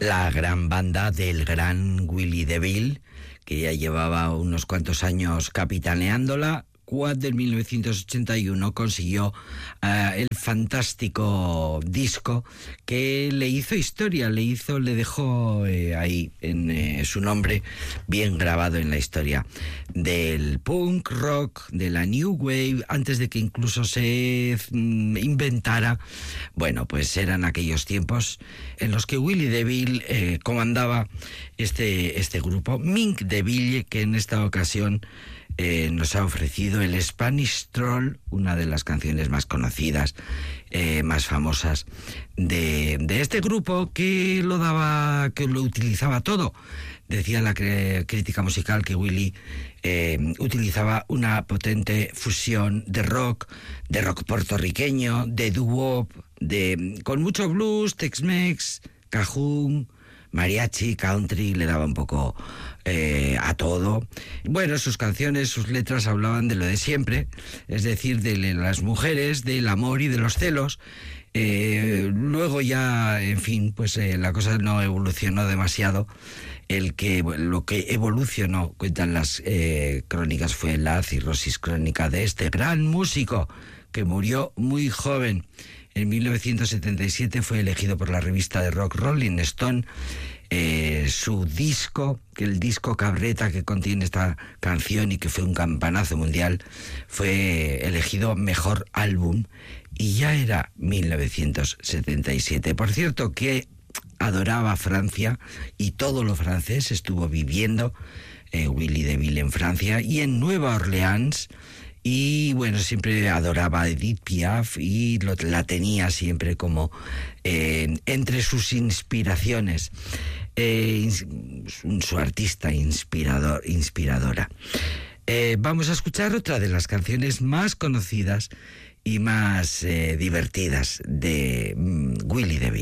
la gran banda del gran Willy DeVille, que ya llevaba unos cuantos años capitaneándola, cuando en 1981 consiguió el fantástico disco que le hizo historia, le dejó ahí en su nombre bien grabado en la historia del punk rock, de la new wave, antes de que incluso se inventara. Bueno, pues eran aquellos tiempos en los que Willy DeVille comandaba este grupo. Mink DeVille, que en esta ocasión nos ha ofrecido el Spanish Stroll, una de las canciones más conocidas, más famosas de este grupo, que lo utilizaba todo. Decía la crítica musical que Willy utilizaba una potente fusión de rock puertorriqueño, de doo-wop, con mucho blues, Tex-Mex, cajún, mariachi, country, le daba un poco a todo. Bueno, sus canciones, sus letras hablaban de lo de siempre, es decir, de las mujeres, del amor y de los celos. Luego ya, en fin, pues la cosa no evolucionó demasiado. Lo que evolucionó, cuentan las crónicas, fue la cirrosis crónica de este gran músico que murió muy joven. En 1977 fue elegido por la revista de rock Rolling Stone su disco, el disco Cabreta, que contiene esta canción y que fue un campanazo mundial, fue elegido mejor álbum, y ya era 1977. Por cierto, que adoraba Francia y todo lo francés. Estuvo viviendo Willy DeVille en Francia y en Nueva Orleans. Y bueno, siempre adoraba a Edith Piaf y la tenía siempre como entre sus inspiraciones. Su artista inspiradora. Vamos a escuchar otra de las canciones más conocidas y más divertidas de Willy DeVille.